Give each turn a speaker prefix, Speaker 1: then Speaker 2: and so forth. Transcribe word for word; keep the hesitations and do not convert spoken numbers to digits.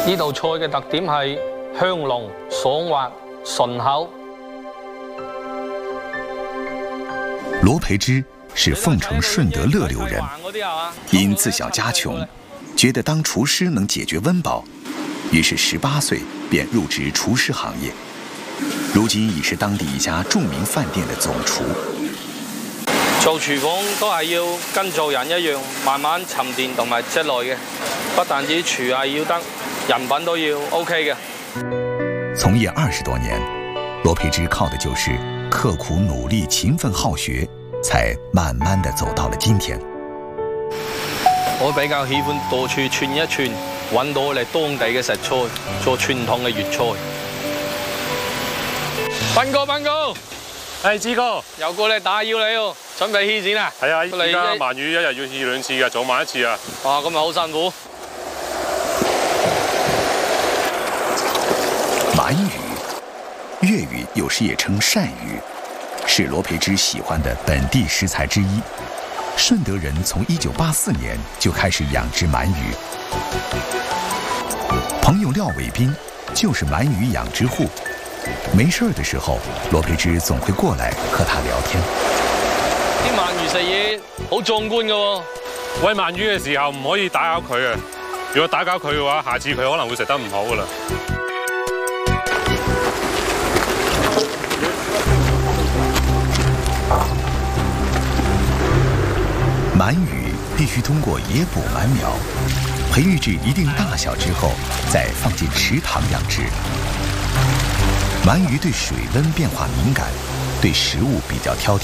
Speaker 1: 呢道菜嘅特點係香濃、爽滑、順口。
Speaker 2: 罗培之是凤城顺德乐流人，因自小家穷，觉得当厨师能解决温饱，于是十八岁便入职厨师行业。如今已是當地一家著名飯店的總廚。
Speaker 1: 做廚房都係要跟做人一樣，慢慢沉澱同埋積累嘅，不但止廚藝要得，人品都要 OK 嘅。
Speaker 2: 從業二十多年，羅培之靠的就是刻苦努力、勤奮好學，才慢慢地走到了今天。
Speaker 1: 我比較喜歡到處串一串，揾到我哋當地嘅食材，做傳統嘅粵菜。斌哥，斌哥，
Speaker 3: 係志哥，
Speaker 1: 又過嚟打擾你喎，準備起剪啦？
Speaker 3: 係啊，而家鰻魚一日要起兩次嘅，早晚一次啊。
Speaker 1: 哇，咁咪好辛苦。
Speaker 2: 鰻魚，粵語有時也稱鱔魚，是羅培之喜歡的本地食材之一。順德人從一九八四年就開始養殖鰻魚。朋友廖偉斌就是鰻魚養殖戶。沒事的時候，羅培之總會過來和他聊天。
Speaker 1: 啲鰻魚食嘢好壯觀㗎喎。
Speaker 3: 餵鰻魚嘅時候唔可以打攪佢啊！如果打攪佢嘅話，下次佢可能會食得唔好㗎啦。
Speaker 2: 鰻魚必須通過野捕鰻苗，培育至一定大小之後，再放進池塘養殖。鰻魚對水溫變化敏感，對食物比較挑剔。